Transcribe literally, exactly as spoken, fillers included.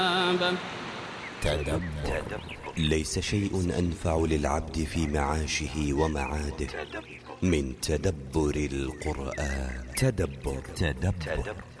تدبر. ليس شيء أنفع للعبد في معاشه ومعاده من تدبر القرآن. تدبر تدبر